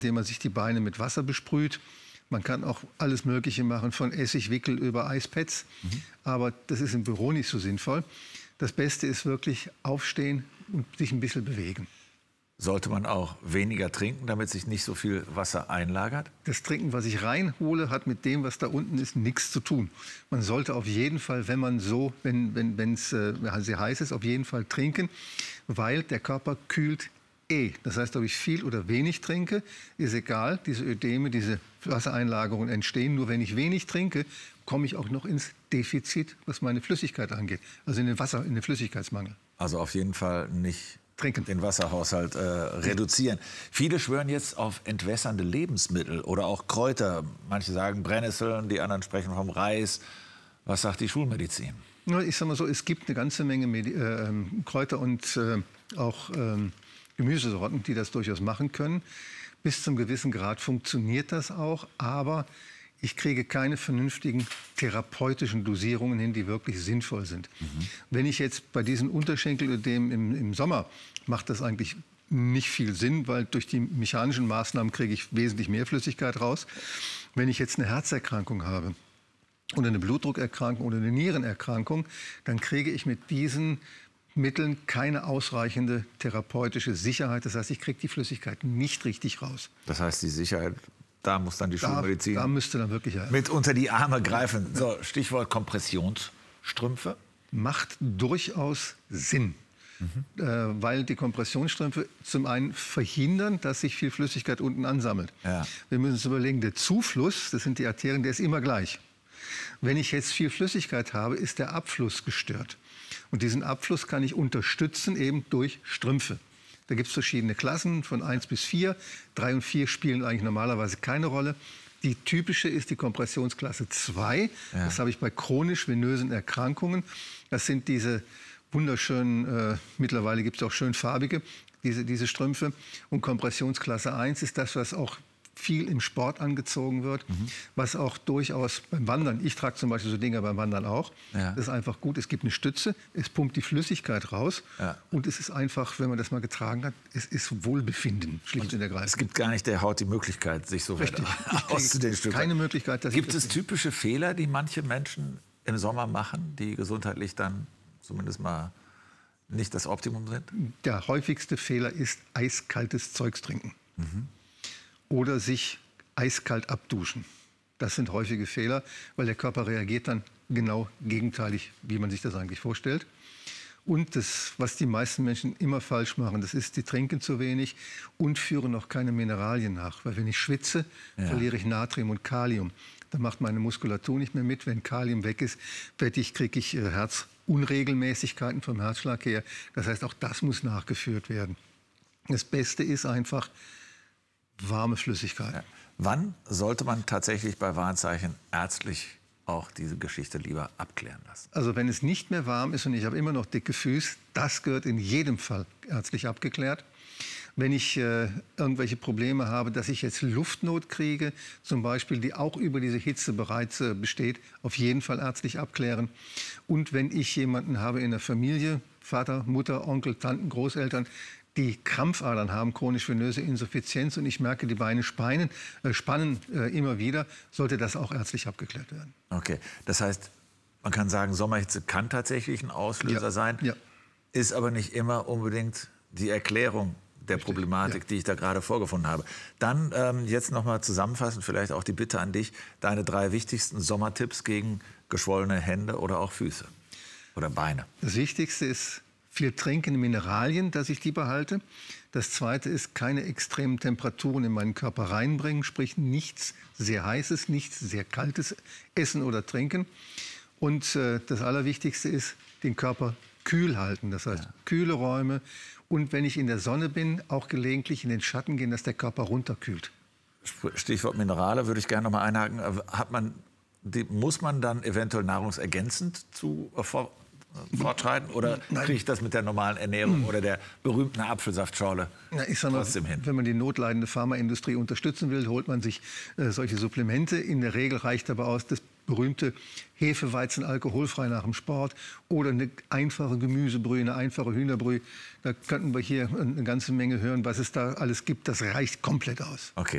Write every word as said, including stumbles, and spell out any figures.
indem man sich die Beine mit Wasser besprüht. Man kann auch alles Mögliche machen, von Essigwickel über Eispads. Mhm. Aber das ist im Büro nicht so sinnvoll. Das Beste ist wirklich aufstehen und sich ein bisschen bewegen. Sollte man auch weniger trinken, damit sich nicht so viel Wasser einlagert? Das Trinken, was ich reinhole, hat mit dem, was da unten ist, nichts zu tun. Man sollte auf jeden Fall, wenn man so, wenn wenn wenn es äh, sehr heiß ist, auf jeden Fall trinken, weil der Körper kühlt eh. Das heißt, ob ich viel oder wenig trinke, ist egal. Diese Ödeme, diese Wassereinlagerungen entstehen. Nur wenn ich wenig trinke, komme ich auch noch ins Defizit, was meine Flüssigkeit angeht. Also in den Wasser, in den Flüssigkeitsmangel. Also auf jeden Fall nicht trinken. Den Wasserhaushalt äh, reduzieren. Viele schwören jetzt auf entwässernde Lebensmittel oder auch Kräuter. Manche sagen Brennnesseln, die anderen sprechen vom Reis. Was sagt die Schulmedizin? Ich sage mal so, es gibt eine ganze Menge Medi äh, Kräuter und äh, auch äh, Gemüsesorten, die das durchaus machen können. Bis zum gewissen Grad funktioniert das auch, aber ich kriege keine vernünftigen therapeutischen Dosierungen hin, die wirklich sinnvoll sind. Mhm. Wenn ich jetzt bei diesen Unterschenkelödemen im, im Sommer, macht das eigentlich nicht viel Sinn, weil durch die mechanischen Maßnahmen kriege ich wesentlich mehr Flüssigkeit raus. Wenn ich jetzt eine Herzerkrankung habe oder eine Blutdruckerkrankung oder eine Nierenerkrankung, dann kriege ich mit diesen Mitteln keine ausreichende therapeutische Sicherheit. Das heißt, ich kriege die Flüssigkeit nicht richtig raus. Das heißt, die Sicherheit, da muss dann die da, Schulmedizin da müsste dann wirklich, ja, mit unter die Arme greifen. So, Stichwort Kompressionsstrümpfe. Macht durchaus Sinn. Mhm. Äh, weil die Kompressionsstrümpfe zum einen verhindern, dass sich viel Flüssigkeit unten ansammelt. Ja. Wir müssen uns überlegen, der Zufluss, das sind die Arterien, der ist immer gleich. Wenn ich jetzt viel Flüssigkeit habe, ist der Abfluss gestört. Und diesen Abfluss kann ich unterstützen eben durch Strümpfe. Da gibt es verschiedene Klassen von eins bis vier. drei und vier spielen eigentlich normalerweise keine Rolle. Die typische ist die Kompressionsklasse zwei. Ja. Das habe ich bei chronisch venösen Erkrankungen. Das sind diese wunderschönen, äh, mittlerweile gibt es auch schön farbige, diese, diese Strümpfe. Und Kompressionsklasse eins ist das, was auch viel im Sport angezogen wird, mhm. was auch durchaus beim Wandern, ich trage zum Beispiel so Dinge beim Wandern auch, ja. Das ist einfach gut, es gibt eine Stütze, es pumpt die Flüssigkeit raus, ja. Und es ist einfach, wenn man das mal getragen hat, es ist Wohlbefinden, schlicht und, und ergreifend. Es gibt gar nicht der Haut die Möglichkeit, sich so weit auszudehnen. Keine Möglichkeit. Dass Gibt es typische Fehler, die manche Menschen im Sommer machen, die gesundheitlich dann zumindest mal nicht das Optimum sind? Der häufigste Fehler ist eiskaltes Zeugs trinken. Mhm. Oder sich eiskalt abduschen. Das sind häufige Fehler, weil der Körper reagiert dann genau gegenteilig, wie man sich das eigentlich vorstellt. Und das, was die meisten Menschen immer falsch machen, das ist, die trinken zu wenig und führen noch keine Mineralien nach. Weil wenn ich schwitze, ja. verliere ich Natrium und Kalium. Dann macht meine Muskulatur nicht mehr mit. Wenn Kalium weg ist, ich, kriege ich äh, Herzunregelmäßigkeiten vom Herzschlag her. Das heißt, auch das muss nachgeführt werden. Das Beste ist einfach warme Flüssigkeit. Ja. Wann sollte man tatsächlich bei Warnzeichen ärztlich auch diese Geschichte lieber abklären lassen? Also wenn es nicht mehr warm ist und ich habe immer noch dicke Füße, das gehört in jedem Fall ärztlich abgeklärt. Wenn ich äh, irgendwelche Probleme habe, dass ich jetzt Luftnot kriege, zum Beispiel, die auch über diese Hitze bereits äh, besteht, auf jeden Fall ärztlich abklären. Und wenn ich jemanden habe in der Familie, Vater, Mutter, Onkel, Tanten, Großeltern, die Krampfadern haben, chronisch-venöse Insuffizienz, und ich merke, die Beine speinen, äh, spannen äh, immer wieder, sollte das auch ärztlich abgeklärt werden. Okay, das heißt, man kann sagen, Sommerhitze kann tatsächlich ein Auslöser ja. sein, ja. ist aber nicht immer unbedingt die Erklärung der Richtig. Problematik, ja. die ich da gerade vorgefunden habe. Dann ähm, jetzt noch mal zusammenfassend, vielleicht auch die Bitte an dich, deine drei wichtigsten Sommertipps gegen geschwollene Hände oder auch Füße oder Beine. Das Wichtigste ist viel trinken, Mineralien, dass ich die behalte. Das Zweite ist, keine extremen Temperaturen in meinen Körper reinbringen, sprich nichts sehr Heißes, nichts sehr Kaltes essen oder trinken. Und äh, das Allerwichtigste ist, den Körper kühl halten, das heißt ja. kühle Räume. Und wenn ich in der Sonne bin, auch gelegentlich in den Schatten gehen, dass der Körper runterkühlt. Stichwort Minerale würde ich gerne noch mal einhaken. Hat man, die, muss man dann eventuell nahrungsergänzend zu äh, vor fortschreiten oder kriege ich das mit der normalen Ernährung oder der berühmten Apfelsaftschorle Na, ich sag mal, trotzdem hin? Wenn man die notleidende Pharmaindustrie unterstützen will, holt man sich äh, solche Supplemente. In der Regel reicht aber aus das berühmte Hefeweizen alkoholfrei nach dem Sport oder eine einfache Gemüsebrühe, eine einfache Hühnerbrühe. Da könnten wir hier eine ganze Menge hören, was es da alles gibt. Das reicht komplett aus. Okay.